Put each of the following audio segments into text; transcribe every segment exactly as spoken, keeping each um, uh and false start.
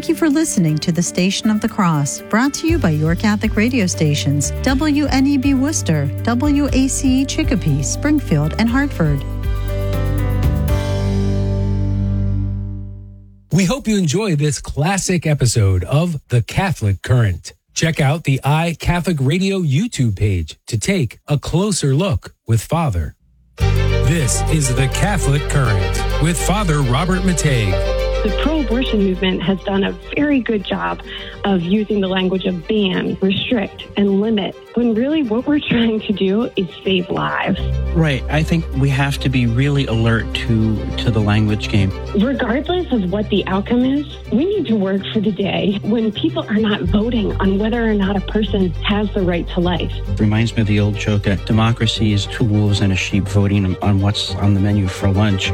Thank you for listening to the Station of the Cross, brought to you by your Catholic radio stations, W N E B Worcester, W A C E Chicopee, Springfield, and Hartford. We hope you enjoy this classic episode of The Catholic Current. Check out the iCatholic Radio YouTube page to take a closer look with Father. This is The Catholic Current with Father Robert Matej. The pro-abortion movement has done a very good job of using the language of ban, restrict, and limit, when really what we're trying to do is save lives. Right. I think we have to be really alert to, to the language game. Regardless of what the outcome is, we need to work for the day when people are not voting on whether or not a person has the right to life. It reminds me of the old joke that democracy is two wolves and a sheep voting on what's on the menu for lunch.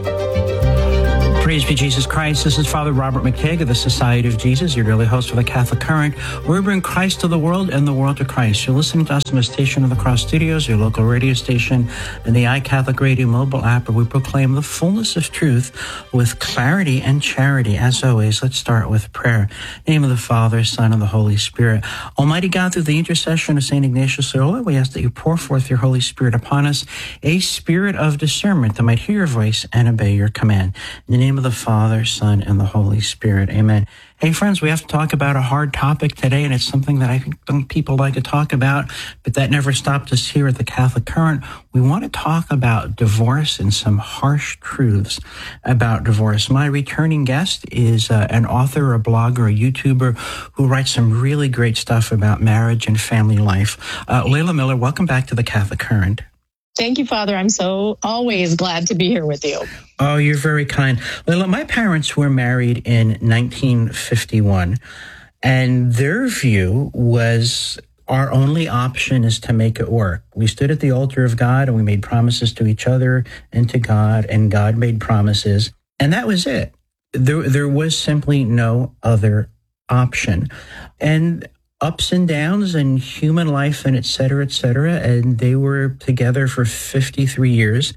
Praise be Jesus Christ. This is Father Robert Matej of the Society of Jesus, your daily host for the Catholic Current, where we bring Christ to the world and the world to Christ. You're listening to us from the Station of the Cross Studios, your local radio station, and the iCatholic Radio mobile app, where we proclaim the fullness of truth with clarity and charity. As always, let's start with prayer. In the name of the Father, Son, and the Holy Spirit. Almighty God, through the intercession of Saint Ignatius Loyola, we ask that you pour forth your Holy Spirit upon us, a spirit of discernment that might hear your voice and obey your command. In the name of the Father, Son, and the Holy Spirit. Amen. Hey, friends, we have to talk about a hard topic today, and it's something that I think people like to talk about, but that never stopped us here at the Catholic Current. We want to talk about divorce and some harsh truths about divorce. My returning guest is uh, an author, a blogger, a YouTuber who writes some really great stuff about marriage and family life. Uh, Layla Miller, welcome back to the Catholic Current. Thank you, Father. I'm so always glad to be here with you. Oh, you're very kind. Layla, my parents were married in nineteen fifty-one, and their view was our only option is to make it work. We stood at the altar of God and we made promises to each other and to God, and God made promises, and that was it. There, there was simply no other option. And ups and downs and human life and et cetera, et cetera. And they were together for fifty-three years.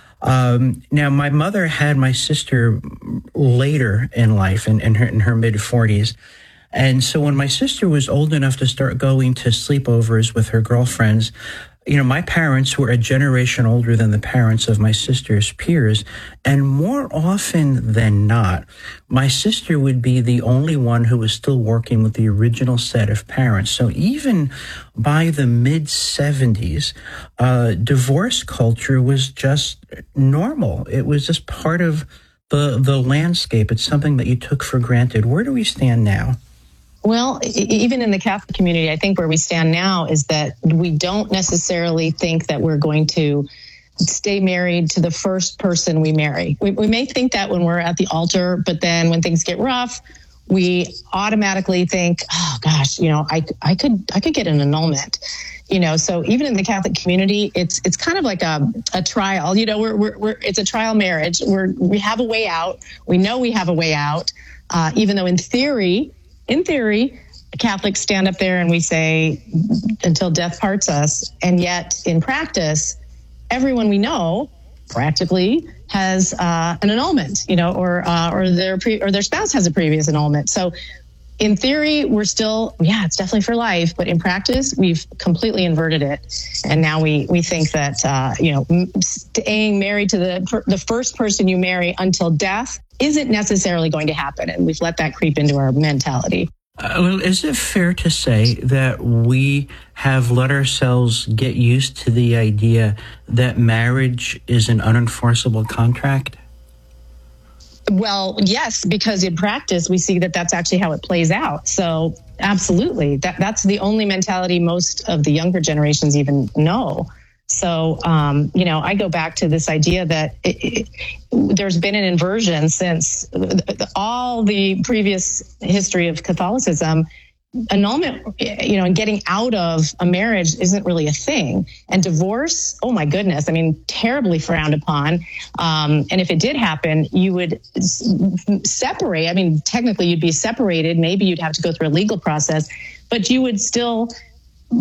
Um, now, my mother had my sister later in life, in, in her, in her mid forties. And so when my sister was old enough to start going to sleepovers with her girlfriends, you know, my parents were a generation older than the parents of my sister's peers. And more often than not, my sister would be the only one who was still working with the original set of parents. So even by the mid seventies, uh, divorce culture was just normal. It was just part of the, the landscape. It's something that you took for granted. Where do we stand now? Well, even in the Catholic community, I think where we stand now is that we don't necessarily think that we're going to stay married to the first person we marry. We, we may think that when we're at the altar, but then when things get rough, we automatically think, oh gosh, you know, I, I could I could get an annulment. You know, so even in the Catholic community, it's it's kind of like a, a trial. You know, we're, we're we're it's a trial marriage. We're we have a way out. We know we have a way out, uh, even though in theory. In theory, Catholics stand up there and we say, until death parts us. And yet, in practice, everyone we know practically has uh, an annulment, you know, or uh, or their pre- or their spouse has a previous annulment. So, in theory, we're still, yeah, it's definitely for life. But in practice, we've completely inverted it, and now we we think that uh, you know, staying married to the the first person you marry until death isn't necessarily going to happen, and we've let that creep into our mentality. Uh, well, is it fair to say that we have let ourselves get used to the idea that marriage is an unenforceable contract? Well, yes, because in practice, we see that that's actually how it plays out. So absolutely, that that's the only mentality most of the younger generations even know. So, um, you know, I go back to this idea that it, it, there's been an inversion since all the previous history of Catholicism. Annulment, you know, and getting out of a marriage isn't really a thing. And divorce, oh my goodness, I mean, terribly frowned upon. Um, and if it did happen, you would s- separate. I mean, technically you'd be separated. Maybe you'd have to go through a legal process, but you would still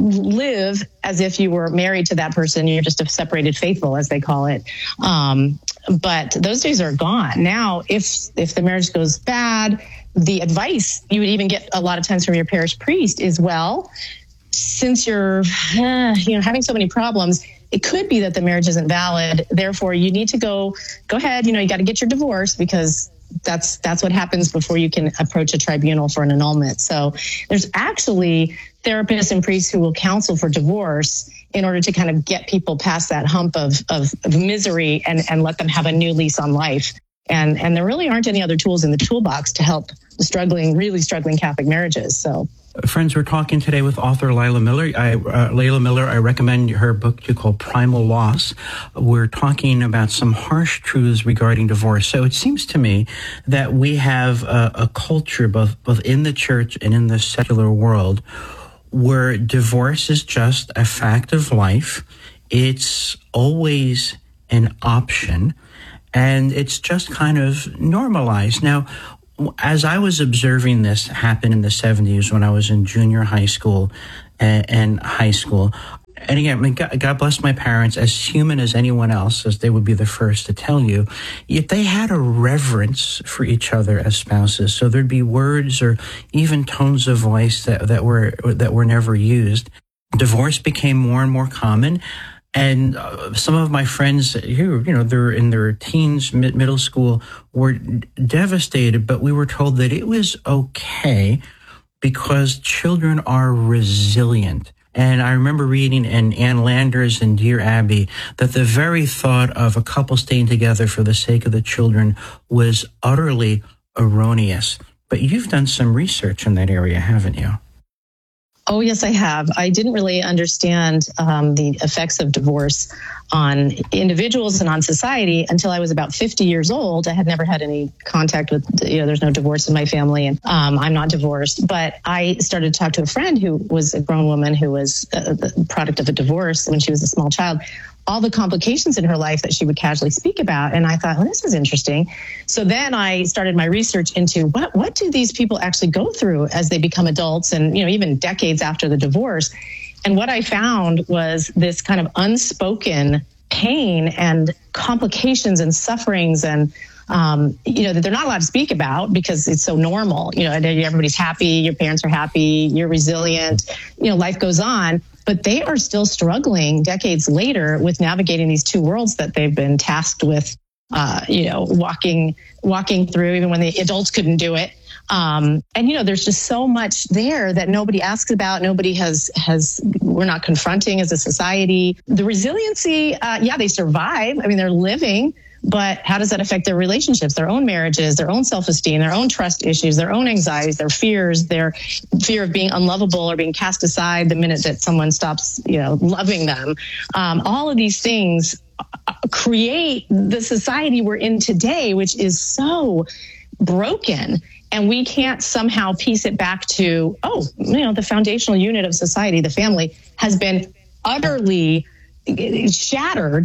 live as if you were married to that person. You're just a separated faithful, as they call it. Um, but those days are gone. Now, if if the marriage goes bad, the advice you would even get a lot of times from your parish priest is, well, since you're uh, you know having so many problems, it could be that the marriage isn't valid. Therefore, you need to go go ahead. You know, you got to get your divorce, because that's that's what happens before you can approach a tribunal for an annulment. So there's actually therapists and priests who will counsel for divorce in order to kind of get people past that hump of of, of misery and, and let them have a new lease on life. And and there really aren't any other tools in the toolbox to help struggling, really struggling Catholic marriages. So. Friends, we're talking today with author Lila Miller. I, uh, Layla Miller, I recommend her book you call Primal Loss. We're talking about some harsh truths regarding divorce. So it seems to me that we have a, a culture, both, both in the church and in the secular world, where divorce is just a fact of life. It's always an option, and it's just kind of normalized. Now, as I was observing this happen in the seventies when I was in junior high school and, and high school, and again, I mean, God, God bless my parents, as human as anyone else, as they would be the first to tell you, yet they had a reverence for each other as spouses. So there'd be words or even tones of voice that, that were that were never used. Divorce became more and more common. And uh, some of my friends who, you know, they're in their teens, mid- middle school, were devastated, but we were told that it was okay because children are resilient. And I remember reading in Ann Landers and Dear Abby that the very thought of a couple staying together for the sake of the children was utterly erroneous. But you've done some research in that area, haven't you? Oh, yes, I have. I didn't really understand um, the effects of divorce on individuals and on society until I was about fifty years old. I had never had any contact with, you know, there's no divorce in my family, and um, I'm not divorced. But I started to talk to a friend who was a grown woman who was a, the product of a divorce when she was a small child. All the complications in her life that she would casually speak about. And I thought, well, this is interesting. So then I started my research into what, what do these people actually go through as they become adults and, you know, even decades after the divorce. And what I found was this kind of unspoken pain and complications and sufferings and, um, you know, that they're not allowed to speak about because it's so normal. You know, everybody's happy, your parents are happy, you're resilient, you know, life goes on. But they are still struggling decades later with navigating these two worlds that they've been tasked with, uh, you know, walking walking through, even when the adults couldn't do it. Um, and, you know, there's just so much there that nobody asks about. Nobody has, has we're not confronting as a society. The resiliency, uh, yeah, they survive. I mean, they're living. But how does that affect their relationships, their own marriages, their own self-esteem, their own trust issues, their own anxieties, their fears, their fear of being unlovable or being cast aside the minute that someone stops, you know, loving them? Um, all of these things create the society we're in today, which is so broken. And we can't somehow piece it back to, oh, you know, the foundational unit of society, the family, has been utterly shattered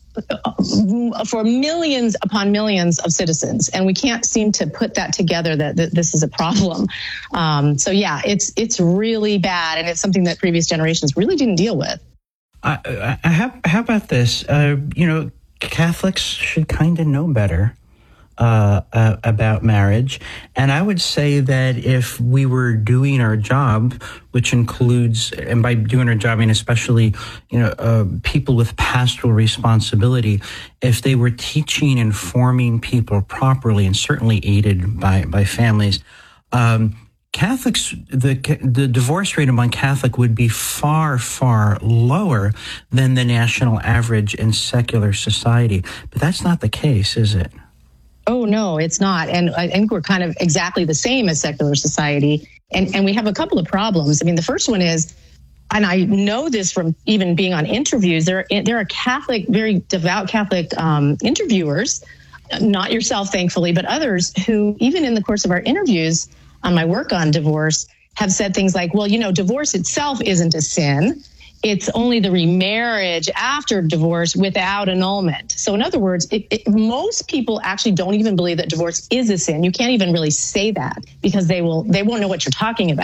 for millions upon millions of citizens. And we can't seem to put that together that, that this is a problem. Um, so, yeah, it's it's really bad. And it's something that previous generations really didn't deal with. Uh, how, how about this? Uh, you know, Catholics should kind of know better uh, uh, about marriage. And I would say that if we were doing our job, which includes, and by doing our job, I mean especially, you know, uh, people with pastoral responsibility, if they were teaching and forming people properly, and certainly aided by, by families, um, Catholics, the the divorce rate among Catholic would be far, far lower than the national average in secular society. But that's not the case, is it? Oh, no, it's not. And I think we're kind of exactly the same as secular society. And and we have a couple of problems. I mean, the first one is, and I know this from even being on interviews, there are, there are Catholic, very devout Catholic um, interviewers, not yourself, thankfully, but others who, even in the course of our interviews on my work on divorce, have said things like, well, you know, divorce itself isn't a sin. It's only the remarriage after divorce without annulment. So in other words, it, it, most people actually don't even believe that divorce is a sin. You can't even really say that because they will they won't know what you're talking about.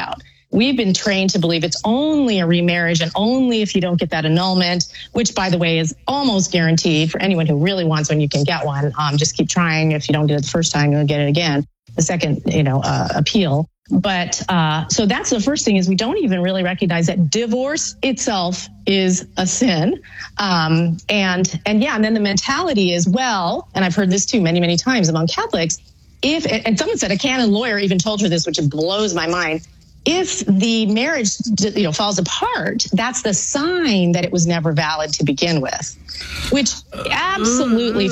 we've been trained to believe it's only a remarriage and only if you don't get that annulment, which, by the way, is almost guaranteed for anyone who really wants one. You can get one. Um, just keep trying. If you don't get it the first time, you'll get it again. The second, you know, uh, appeal. But uh, so that's the first thing, is we don't even really recognize that divorce itself is a sin. Um, and and yeah, and then the mentality is, well, and I've heard this too many, many times among Catholics, if, and someone said a canon lawyer even told her this, which blows my mind. If the marriage, you know, falls apart, that's the sign that it was never valid to begin with, which absolutely,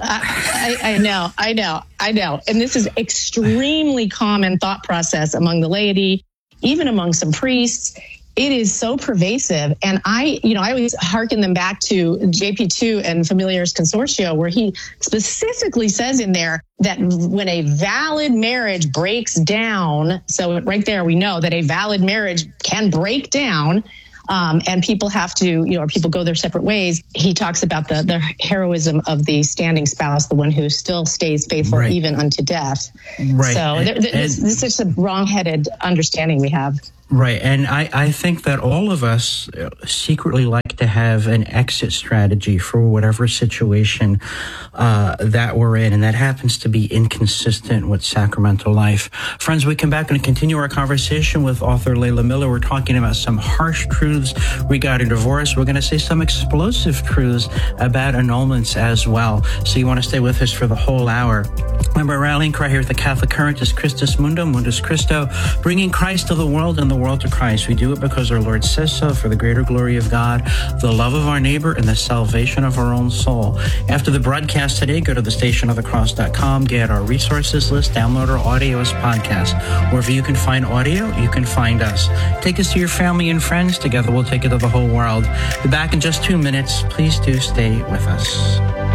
I, I know, I know, I know. And this is extremely common thought process among the laity, even among some priests. It is so pervasive. And I, you know, I always hearken them back to J P two and Familiaris Consortio, where he specifically says in there that when a valid marriage breaks down, so right there we know that a valid marriage can break down, um, and people have to, you know, or people go their separate ways. He talks about the, the heroism of the standing spouse, the one who still stays faithful right. even unto death. Right. So there, there, this, this is a wrong-headed understanding we have. Right. And I, I think that all of us secretly like to have an exit strategy for whatever situation uh, that we're in, and that happens to be inconsistent with sacramental life. Friends, we come back and continue our conversation with author Leila Miller. We're talking about some harsh truths regarding divorce. We're going to say some explosive truths about annulments as well. So you want to stay with us for the whole hour. Remember, our rallying cry here at the Catholic Current is Christus Mundo, Mundus Christo, bringing Christ to the world and the world to Christ. We do it because our Lord says so, for the greater glory of God, the love of our neighbor, and the salvation of our own soul. After the broadcast today, go to the station of the cross dot com, get our resources list, download our audio as podcast. Wherever you can find audio, you can find us. Take us to your family and friends. Together we'll take it to the whole world. Be back in just two minutes. Please do stay with us.